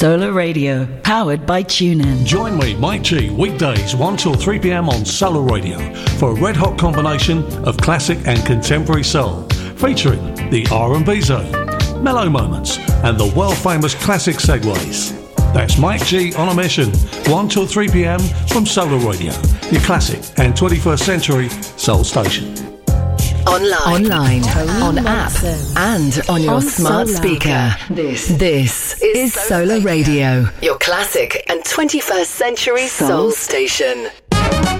Solar Radio, powered by TuneIn. Join me, Mike G, weekdays 1 till 3 p.m. on Solar Radio for a red-hot combination of classic and contemporary soul, featuring the R&B zone, mellow moments, and the world-famous classic segues. That's Mike G on a mission, 1 till 3 p.m. from Solar Radio, your classic and 21st century soul station. Online, on app, and on your smart speaker. This is Solar Radio, your classic and 21st century soul station.